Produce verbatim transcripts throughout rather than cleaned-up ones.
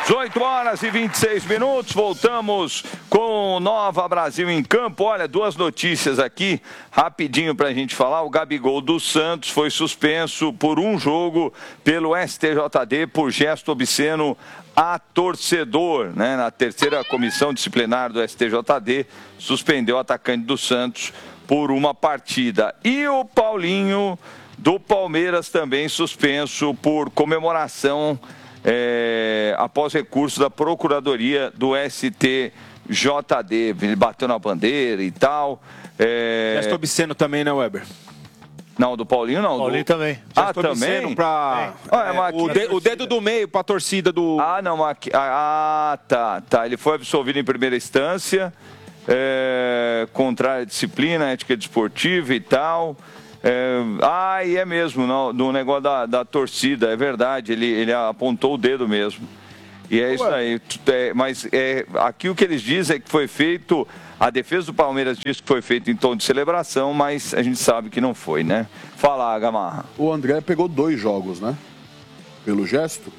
dezoito horas e vinte e seis minutos, voltamos com Nova Brasil em Campo. Olha, duas notícias aqui, rapidinho pra gente falar. O Gabigol do Santos foi suspenso por um jogo pelo S T J D por gesto obsceno a torcedor, né? Na terceira comissão disciplinar do S T J D, suspendeu o atacante do Santos por uma partida. E o Paulinho do Palmeiras também suspenso por comemoração É, após recurso da Procuradoria do S T J D. Ele bateu na bandeira e tal. É... Gesto obsceno também, né, Weber? Não, do Paulinho não. Paulinho do... também. Ah, Gesto também? Pra, é. Ah, é, é, o, de, o dedo do meio pra torcida do... Ah, não. Aqui... Ah, tá, tá. Ele foi absolvido em primeira instância, é... contrário à disciplina, ética desportiva e tal. É, ah, e é mesmo, não, do negócio da, da torcida, é verdade, ele, ele apontou o dedo mesmo. E é isso aí. É, mas é, aqui o que eles dizem é que foi feito, a defesa do Palmeiras diz que foi feito em tom de celebração, mas a gente sabe que não foi, né? Fala, Gamarra. O André pegou dois jogos, né? Pelo gesto.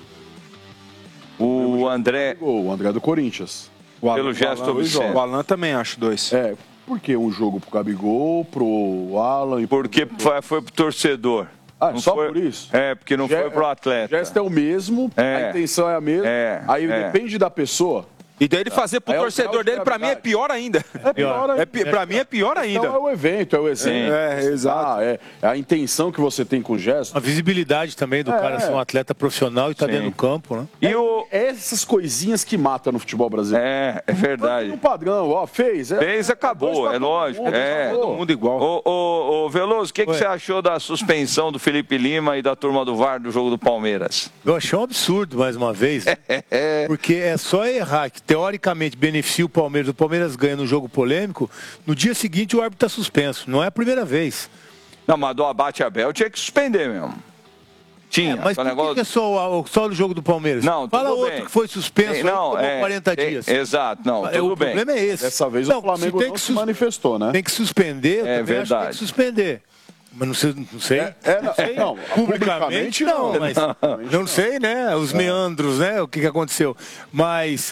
O André... O André do Corinthians. O Pelo Alan, gesto o Alan, obsceno. O Alan também, acho, dois. É, por que um jogo pro Gabigol, pro Alan e pro... Porque foi, foi pro torcedor. Ah, não só foi... por isso? É, porque não Ge- foi pro atleta. O gesto é o mesmo, É. a intenção é a mesma, É. aí É. depende da pessoa. E daí ele fazer pro Aí é o torcedor grau de dele, pra mim, é gravidade. pior ainda. É pior ainda. É, pi- pra mim, é pior ainda. Então é o evento, é o exemplo. É, exato. Ah, é, é a intenção que você tem com o gesto. A visibilidade também do É. cara ser um atleta profissional e estar Sim. dentro do campo, né? E o... É essas coisinhas que matam no futebol brasileiro. É, é verdade. Um padrão, ó, fez. É, Fez, acabou, dois pra é todo lógico. mundo, É. acabou. Todo mundo igual. Ô, ô, ô Veloso, o que, que Oi. você achou da suspensão do Felipe Lima e da turma do V A R do jogo do Palmeiras? Eu achei um absurdo, mais uma vez, né? Porque é só errar, que teoricamente beneficia o Palmeiras, o Palmeiras ganha no jogo polêmico, no dia seguinte o árbitro está suspenso. Não é a primeira vez. Não, mas do Abate Abel tinha que suspender mesmo. Tinha. É, mas só por negócio... que é só o, só o jogo do Palmeiras? Não, Fala tudo outro bem. que foi suspenso Tem- aí, não, tomou é, quarenta tem- dias. Exato, não, É, tudo o bem. problema é esse. Dessa vez Não, o Flamengo se tem não que se sus- manifestou, né? Tem que suspender, eu É também acho que tem verdade. que suspender. Mas não sei, não sei. É, é, não, sei. não, Publicamente não, mas não sei, né? Os meandros, né? O que, que aconteceu. Mas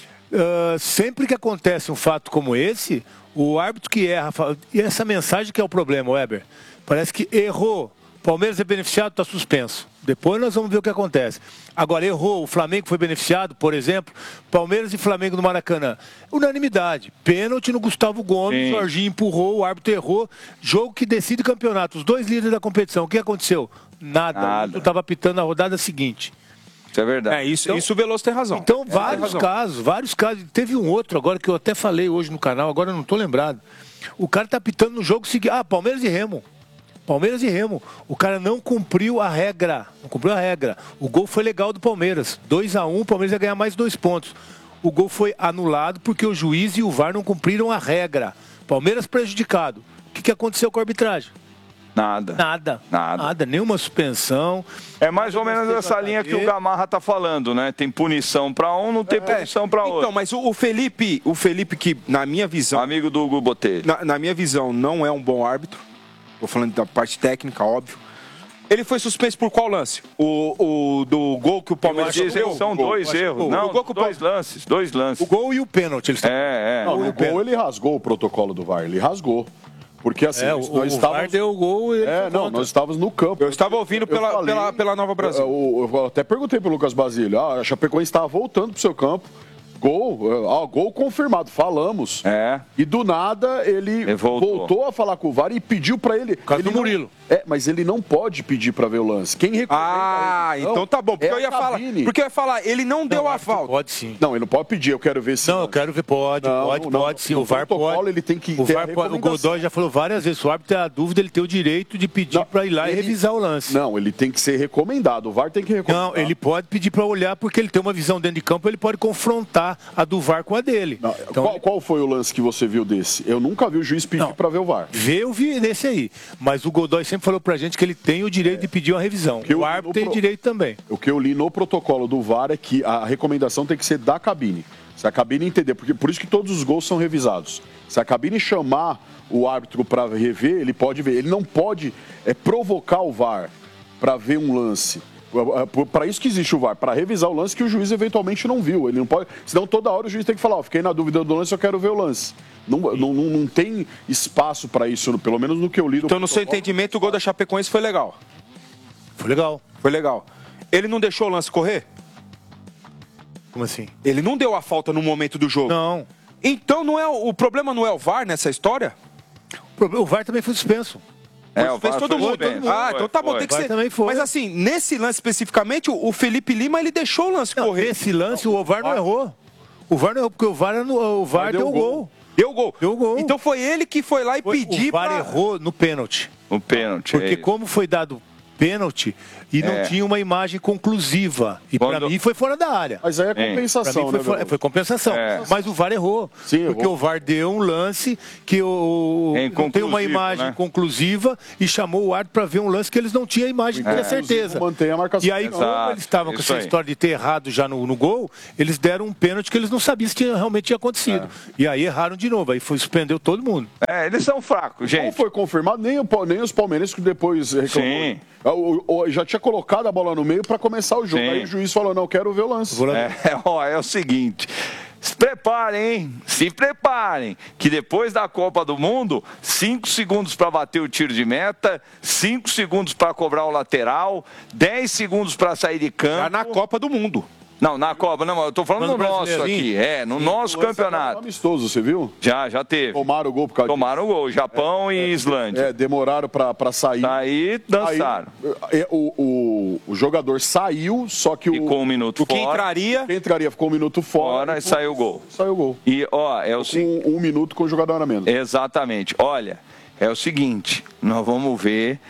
ah, sempre que acontece um fato como esse, o árbitro que erra, fala- e essa mensagem que é o problema, Weber, parece que errou. Palmeiras é beneficiado, está suspenso. Depois nós vamos ver o que acontece. Agora, errou, o Flamengo foi beneficiado, por exemplo, Palmeiras e Flamengo no Maracanã. Unanimidade. Pênalti no Gustavo Gomes, Sim. o Jorginho empurrou, o árbitro errou. Jogo que decide campeonato. Os dois líderes da competição. O que aconteceu? Nada. Nada. O árbitro estava apitando a rodada seguinte. Isso é verdade. É, isso, Então- isso o Veloso tem razão. Então, É, tem vários razão. casos, vários casos. Teve um outro agora que eu até falei hoje no canal, agora eu não estou lembrado. O cara está apitando no jogo seguinte. Ah, Palmeiras e Remo. Palmeiras e Remo. O cara não cumpriu a regra. Não cumpriu a regra. O gol foi legal do Palmeiras. dois a um, o Palmeiras ia ganhar mais dois pontos. O gol foi anulado porque o juiz e o V A R não cumpriram a regra. Palmeiras prejudicado. O que, que aconteceu com a arbitragem? Nada. Nada. Nada. Nada. Nenhuma suspensão. É mais ou menos essa linha que o Gamarra tá falando, né? Tem punição pra um, não tem punição pra outro. Então, mas o, o Felipe, o Felipe que, na minha visão, Amigo do Hugo Botelho. na, na minha visão, não é um bom árbitro. Tô falando da parte técnica, óbvio. Ele foi suspenso por qual lance? O, o do gol que o Palmeiras Dizem que sofreu? são O gol. dois erros. O- Não, o gol que o dois lances, dois lances. O gol e o pênalti. Eles estão... É, é. Não, Ou no o pênalti. gol ele rasgou o protocolo do V A R, ele rasgou. Porque assim, É, o, nós o V A R estávamos... deu o gol e ele É, foi não, contra. nós estávamos no campo. Eu estava ouvindo Eu pela, falei- pela, pela Nova Brasil. Eu, eu até perguntei pro Lucas Basílio, ah, a Chapecoense estava voltando pro seu campo, gol, ah, gol confirmado, falamos. É. E do nada ele, Ele voltou. voltou. a falar com o V A R e pediu pra ele... Por causa ele do não- Murilo. É, mas ele não pode pedir pra ver o lance. Quem recomenda Ah, a revisão então tá bom. Porque é eu a ia falar. cabine. Porque eu ia falar, ele não deu a falta. Pode sim. Não, ele não pode pedir, eu quero ver se... Não, eu quero ver, pode, Não, pode, não, pode sim. no O V A R protocolo pode. ele tem que o ter V A a R pode. O recomendação. Godoy já falou várias vezes, se o árbitro tem a dúvida, ele tem o direito de pedir Não, para ir lá e ele- revisar o lance. Não, ele tem que ser recomendado, o V A R tem que recomendar. Não, ele pode pedir para olhar, porque ele tem uma visão dentro de campo, ele pode confrontar a do V A R com a dele. Não, Então, qual, qual foi o lance que você viu desse? Eu nunca vi o juiz pedir Não. pra ver o V A R. ver, eu vi nesse aí. Mas o Godoy sempre falou pra gente que ele tem o direito de pedir uma revisão. Que eu- O árbitro no tem pro- direito também. O que eu li no protocolo do V A R é que a recomendação tem que ser da cabine. Se a cabine entender, porque por isso que todos os gols são revisados. Se a cabine chamar o árbitro para rever, ele pode ver. Ele não pode é, provocar o V A R para ver um lance. Para isso que existe o V A R, para revisar o lance que o juiz eventualmente não viu. Ele não pode, senão toda hora o juiz tem que falar, ó, fiquei na dúvida do lance, eu quero ver o lance. Não, não, não, não tem espaço para isso, pelo menos no que eu li. Então, no seu entendimento, o gol da Chapecoense foi legal? Foi legal. Foi legal. Ele não deixou o lance correr? Como assim? Ele não deu a falta no momento do jogo? Não. Então não é, o problema não é o V A R nessa história? O V A R também foi suspenso. É, o fez V A R todo foi mundo. suspenso. Ah, Foi, então tá bom, foi. tem que O V A R ser. também foi. Mas assim, nesse lance especificamente, o Felipe Lima, ele deixou o lance Não, correr. nesse lance, o V A R não errou. O V A R não errou, porque o V A R, o V A R deu deu o gol. gol. Deu gol. Deu gol. Então foi ele que foi lá e Foi- pediu o V A R pra... errou no pênalti. O pênalti. Porque é como foi dado pênalti e não É. tinha uma imagem conclusiva. E pra Quando- mim foi fora da área. Mas aí é Sim. Pra compensação, mim foi, né, fora- Veloso? foi compensação. É. Mas o V A R errou. Sim, porque errou. o V A R deu um lance que o, É não tem uma inconclusivo, imagem né? conclusiva e chamou o árbitro para ver um lance que eles não tinham a imagem, não tinha certeza. Mantém a marcação. E aí, Exato, como eles estavam com isso essa aí. história de ter errado já no, no gol, eles deram um pênalti que eles não sabiam se tinha, realmente tinha acontecido. E aí erraram de novo. Aí foi, suspendeu todo mundo. É, eles são fracos, Não gente. foi confirmado, nem, o, Pa- nem os palmeirenses que depois reclamou. Sim. O- o- já tinha colocado a bola no meio para começar o jogo. Sim. Aí o juiz falou, não, quero ver o lance. Vou lá- É, ó, é o seguinte, se preparem, hein? Se preparem, que depois da Copa do Mundo, cinco segundos para bater o tiro de meta, cinco segundos para cobrar o lateral, dez segundos para sair de campo. Já na Copa do Mundo. Não, na Copa, não, eu tô falando Mas no no nosso Brasileirinho? aqui, é, no nosso O lance era campeonato. amistoso, você viu? Já, já teve. Tomaram o gol por causa Tomaram o gol, Japão e Islândia. É, demoraram para sair. Aí dançaram. Aí, é, o, o, o jogador saiu, só que o. Ficou um minuto O que fora. entraria... Quem entraria ficou um minuto fora. Fora e saiu o gol. Saiu o gol. E, ó, é o seguinte. Com um minuto com o jogador a menos. Exatamente. Olha, é o seguinte, nós vamos ver.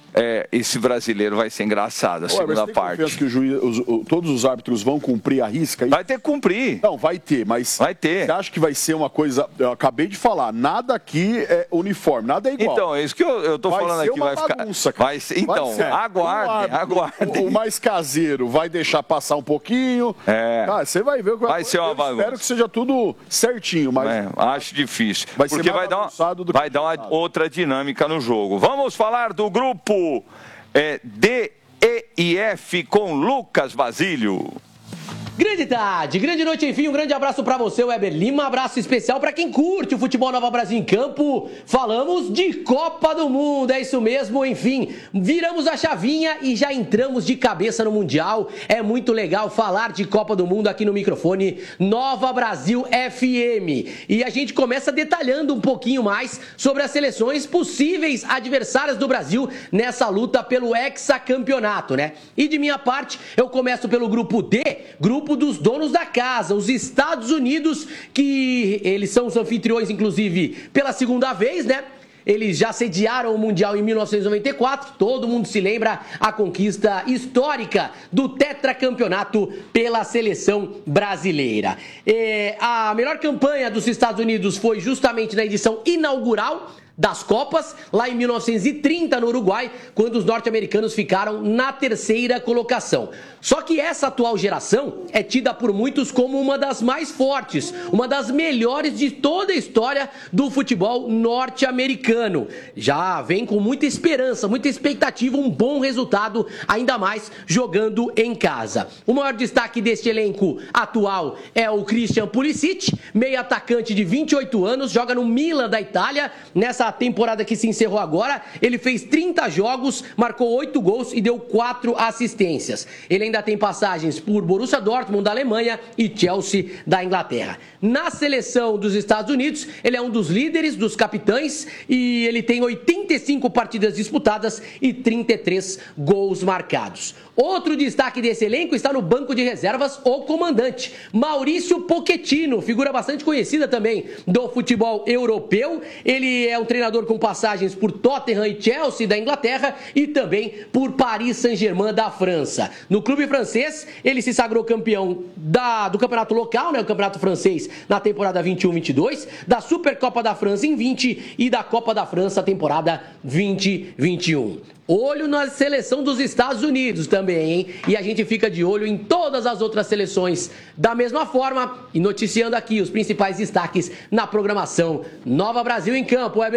É, esse brasileiro vai ser engraçado, a Ué, mas segunda tem parte. confiança que o juiz, os- o- todos os árbitros vão cumprir a risca? Vai ter que cumprir. Não, vai ter, mas Vai ter. você acha que vai ser uma coisa... Eu acabei de falar, nada aqui é uniforme, nada é igual. Então, é isso que eu, eu tô Vai falando ser aqui. uma Vai ficar. bagunça, cara. Vai ser, então, Vai ser. aguardem, O árbitro, aguardem. O, o mais caseiro vai deixar passar um pouquinho. É. Cara, você vai ver o que Vai ser uma eu bagunça. espero que seja tudo certinho, mas... É, acho difícil. Vai ser porque mais vai dar, bagunçado uma, do que vai dar uma bagunçado. outra dinâmica no jogo. Vamos falar do grupo é, D, E e F com Lucas Basílio. Grande tarde, grande noite, enfim, um grande abraço pra você, Weber Lima, um abraço especial pra quem curte o futebol Nova Brasil em campo. Falamos de Copa do Mundo, é isso mesmo, enfim, viramos a chavinha e já entramos de cabeça no Mundial. É muito legal falar de Copa do Mundo aqui no microfone Nova Brasil F M. E a gente começa detalhando um pouquinho mais sobre as seleções possíveis adversárias do Brasil nessa luta pelo hexacampeonato, né? E de minha parte, eu começo pelo grupo D, grupo dos donos da casa, os Estados Unidos, que eles são os anfitriões, inclusive, pela segunda vez, né? Eles já sediaram o Mundial em mil novecentos e noventa e quatro, todo mundo se lembra a conquista histórica do tetracampeonato pela seleção brasileira. É, a melhor campanha dos Estados Unidos foi justamente na edição inaugural das Copas, lá em mil novecentos e trinta, no Uruguai, quando os norte-americanos ficaram na terceira colocação. Só que essa atual geração é tida por muitos como uma das mais fortes, uma das melhores de toda a história do futebol norte-americano. Já vem com muita esperança, muita expectativa, um bom resultado, ainda mais jogando em casa. O maior destaque deste elenco atual é o Christian Pulisic, meio atacante de vinte e oito anos, joga no Milan da Itália. Nessa temporada que se encerrou agora, ele fez trinta jogos, marcou oito gols e deu quatro assistências. Ele ainda tem passagens por Borussia Dortmund da Alemanha e Chelsea da Inglaterra. Na seleção dos Estados Unidos, ele é um dos líderes, dos capitães, e ele tem oitenta e cinco partidas disputadas e trinta e três gols marcados. Outro destaque desse elenco está no banco de reservas, o comandante Maurício Pochettino, figura bastante conhecida também do futebol europeu. Ele é um treinador com passagens por Tottenham e Chelsea da Inglaterra e também por Paris Saint-Germain da França. No clube francês, ele se sagrou campeão da, do campeonato local, né, o campeonato francês, na temporada vinte e um vinte e dois, da Supercopa da França em vinte e da Copa da França, temporada vinte vinte e um. Olho na seleção dos Estados Unidos também, hein? E a gente fica de olho em todas as outras seleções da mesma forma e noticiando aqui os principais destaques na programação Nova Brasil em Campo, Weber.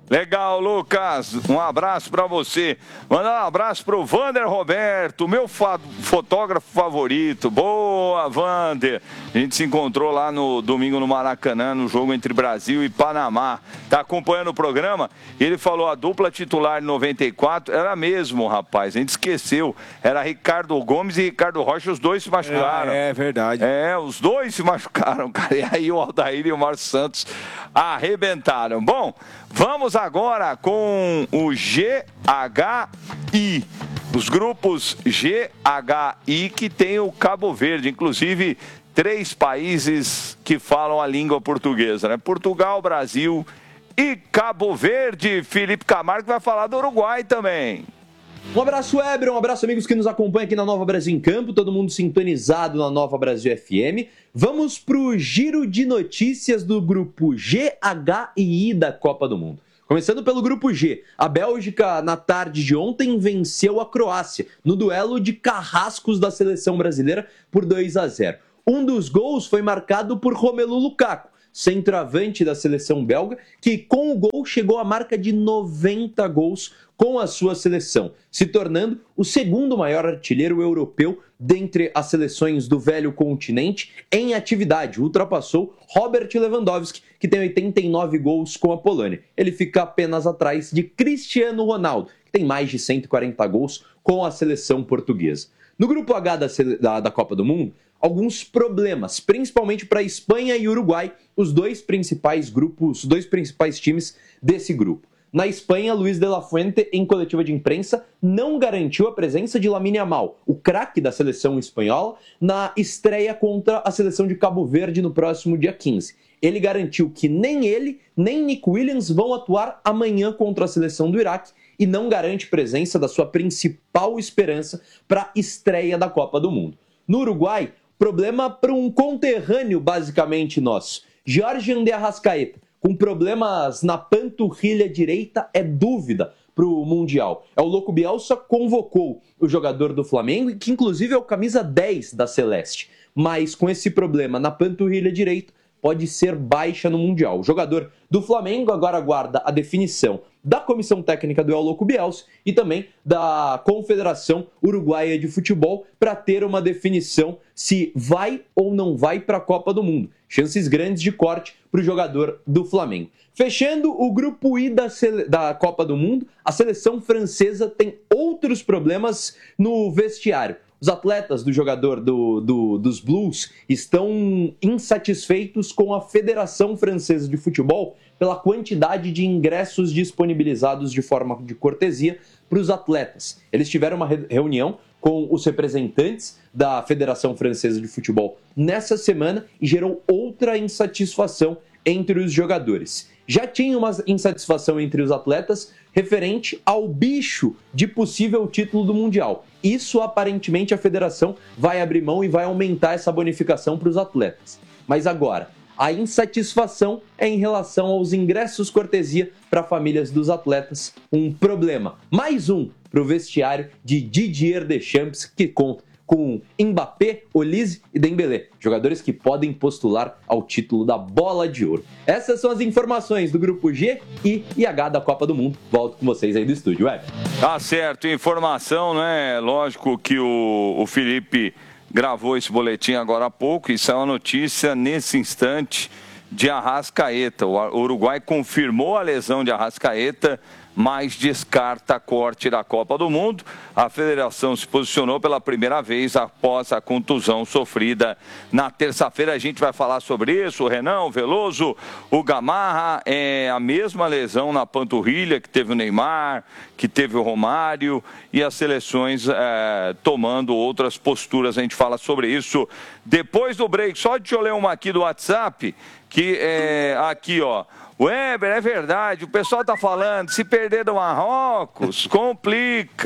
Legal, Lucas. Um abraço para você. Mandar um abraço para o Vander Roberto, meu fotógrafo favorito. Boa, Vander. A gente se encontrou lá no domingo no Maracanã, no jogo entre Brasil e Panamá. Tá acompanhando o programa? Ele falou a dupla titular de noventa e quatro era mesmo, rapaz. A gente esqueceu. Era Ricardo Gomes e Ricardo Rocha, os dois se machucaram. É, é verdade. É, os dois se machucaram, cara. E aí o Aldair e o Márcio Santos arrebentaram. Bom, vamos agora com o G H I. Os grupos G H I que tem o Cabo Verde, inclusive três países que falam a língua portuguesa, né? Portugal, Brasil e Cabo Verde. Felipe Camargo vai falar do Uruguai também. Um abraço, Weber, um abraço, amigos que nos acompanham aqui na Nova Brasil em Campo, todo mundo sintonizado na Nova Brasil F M. Vamos pro giro de notícias do grupo G H I da Copa do Mundo. Começando pelo grupo G, a Bélgica, na tarde de ontem, venceu a Croácia no duelo de carrascos da seleção brasileira por dois a zero. Um dos gols foi marcado por Romelu Lukaku, centroavante da seleção belga, que com o gol chegou à marca de noventa gols com a sua seleção, se tornando o segundo maior artilheiro europeu dentre as seleções do velho continente em atividade. Ultrapassou Robert Lewandowski, que tem oitenta e nove gols com a Polônia. Ele fica apenas atrás de Cristiano Ronaldo, que tem mais de cento e quarenta gols com a seleção portuguesa. No grupo H da, da, da Copa do Mundo, alguns problemas, principalmente para a Espanha e Uruguai, os dois principais grupos, os dois principais times desse grupo. Na Espanha, Luis de la Fuente, em coletiva de imprensa, não garantiu a presença de Lamine Yamal, o craque da seleção espanhola, na estreia contra a seleção de Cabo Verde no próximo dia quinze. Ele garantiu que nem ele, nem Nick Williams vão atuar amanhã contra a seleção do Iraque e não garante presença da sua principal esperança para a estreia da Copa do Mundo. No Uruguai, problema para um conterrâneo basicamente nosso, Georgian de Arrascaeta, com problemas na panturrilha direita, é dúvida para o Mundial. É o Louco Bielsa convocou o jogador do Flamengo, que inclusive é o camisa dez da Celeste, mas com esse problema na panturrilha direita, pode ser baixa no Mundial. O jogador do Flamengo agora aguarda a definição da Comissão Técnica do El Louco Bielsa e também da Confederação Uruguaia de Futebol para ter uma definição se vai ou não vai para a Copa do Mundo. Chances grandes de corte para o jogador do Flamengo. Fechando o grupo I da, da Copa do Mundo, a seleção francesa tem outros problemas no vestiário. Os atletas do jogador do, do, dos Blues estão insatisfeitos com a Federação Francesa de Futebol pela quantidade de ingressos disponibilizados de forma de cortesia para os atletas. Eles tiveram uma reunião com os representantes da Federação Francesa de Futebol nessa semana e gerou outra insatisfação entre os jogadores. Já tinha uma insatisfação entre os atletas referente ao bicho de possível título do Mundial. Isso, aparentemente, a federação vai abrir mão e vai aumentar essa bonificação para os atletas. Mas agora, a insatisfação é em relação aos ingressos cortesia para famílias dos atletas. Um problema, mais um, para o vestiário de Didier Deschamps, que conta com Mbappé, Olise e Dembélé, jogadores que podem postular ao título da Bola de Ouro. Essas são as informações do grupo G, I e H da Copa do Mundo. Volto com vocês aí do estúdio, Web. Tá certo, informação, né? Lógico que o, o Felipe gravou esse boletim agora há pouco, isso é uma notícia nesse instante de Arrascaeta. O Uruguai confirmou a lesão de Arrascaeta, mas descarta corte da Copa do Mundo. A federação se posicionou pela primeira vez após a contusão sofrida na terça-feira. A gente vai falar sobre isso. O Renan, o Veloso, o Gamarra, é a mesma lesão na panturrilha que teve o Neymar, que teve o Romário, e as seleções é, tomando outras posturas. A gente fala sobre isso depois do break. Só deixa eu ler uma aqui do WhatsApp, que é aqui, ó. Weber, é verdade, o pessoal tá falando, se perder do Marrocos, complica.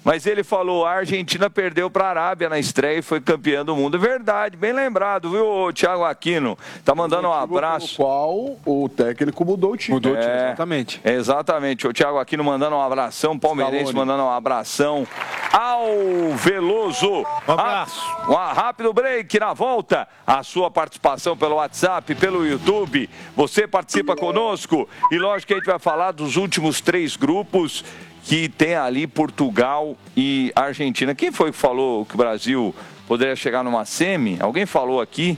Mas ele falou, a Argentina perdeu para a Arábia na estreia e foi campeã do mundo. É verdade, bem lembrado, viu, Thiago Aquino? Tá mandando um abraço. Pelo qual o técnico mudou o time. Mudou o time, É, exatamente. Exatamente. O Thiago Aquino mandando um abração, palmeirense Scaloni. mandando um abração ao Veloso. Um abraço. Ah, um rápido break na volta. A sua participação pelo WhatsApp, pelo YouTube. Você participa conosco e lógico que a gente vai falar dos últimos três grupos que tem ali Portugal e Argentina. Quem foi que falou que o Brasil poderia chegar numa semi? Alguém falou aqui.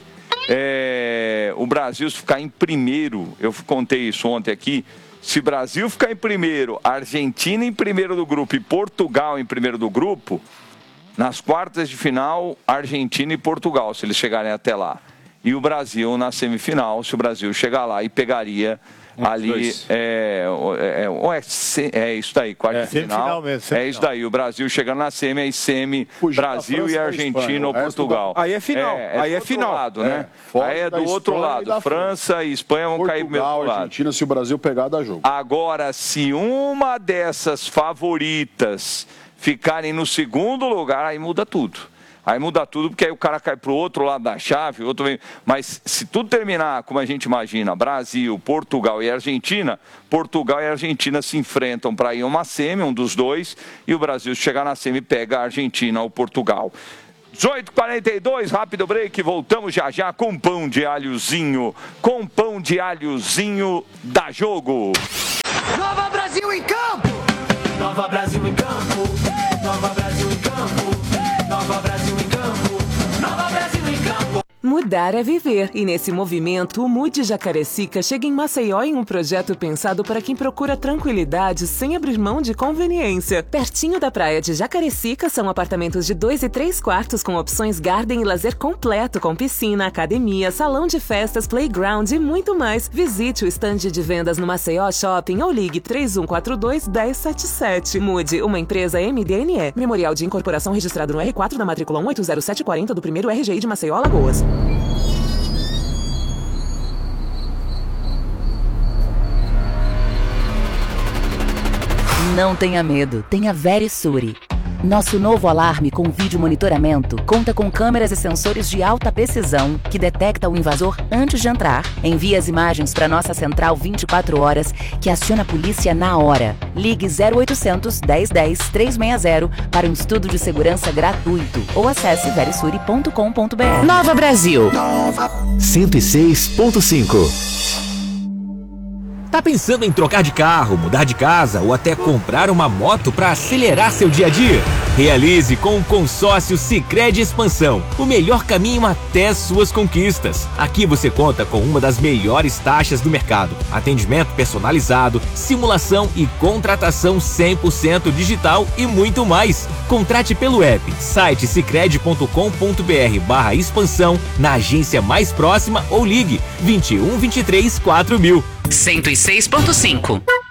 É, o Brasil se ficar em primeiro, eu contei isso ontem aqui, se o Brasil ficar em primeiro, a Argentina em primeiro do grupo e Portugal em primeiro do grupo, nas quartas de final, Argentina e Portugal, se eles chegarem até lá. E o Brasil na semifinal, se o Brasil chegar lá e pegaria um ali, é, é, é, é isso daí, quarta É, de final, semifinal mesmo, semifinal. é isso daí, o Brasil chegando na semi, aí semi, Fugir da Brasil França e e da Argentina Espanha, ou o resto Portugal. Aí é final, é, é aí do é outro final. lado, É, né? fora Aí é da do outro Espanha e lado, da França e Espanha vão cair do mesmo Portugal, lado. Argentina, se o Brasil pegar, dá jogo. Agora, se uma dessas favoritas ficarem no segundo lugar, aí muda tudo. Aí muda tudo, porque aí o cara cai pro outro lado da chave, o outro vem... Mas se tudo terminar como a gente imagina, Brasil, Portugal e Argentina, Portugal e Argentina se enfrentam para ir a uma semi, um dos dois, e o Brasil, se chegar na semi, pega a Argentina ou Portugal. dezoito e quarenta e dois, rápido break, voltamos já já com pão de alhozinho, com pão de alhozinho da Jogo. Nova Brasil em campo! Nova Brasil em campo! Nova Brasil em campo! Nova Brasil em campo! Nova Brasil em campo! Mudar é viver, e nesse movimento, o Mude Jacarecica chega em Maceió em um projeto pensado para quem procura tranquilidade sem abrir mão de conveniência. Pertinho da praia de Jacarecica são apartamentos de dois e três quartos com opções garden e lazer completo com piscina, academia, salão de festas, playground e muito mais. Visite o estande de vendas no Maceió Shopping ou ligue três um quatro dois, um zero sete sete. Mude, uma empresa M D N E. Memorial de incorporação registrado no R quatro da matrícula um oito zero sete quatro zero do primeiro R G I de Maceió, Alagoas. Não tenha medo, tenha Verisure. Nosso novo alarme com vídeo monitoramento conta com câmeras e sensores de alta precisão que detecta o invasor antes de entrar, envia as imagens para nossa central vinte e quatro horas, que aciona a polícia na hora. Ligue zero oitocentos, dez dez, trezentos e sessenta para um estudo de segurança gratuito ou acesse verisure ponto com ponto br. Nova Brasil cento e seis ponto cinco. Tá pensando em trocar de carro, mudar de casa ou até comprar uma moto para acelerar seu dia a dia? Realize com o consórcio Sicredi Expansão, o melhor caminho até suas conquistas. Aqui você conta com uma das melhores taxas do mercado, atendimento personalizado, simulação e contratação cem por cento digital e muito mais. Contrate pelo app, site sicredi ponto com ponto br barra expansão, na agência mais próxima ou ligue vinte e um, vinte e três, quatro mil. cento e seis ponto cinco.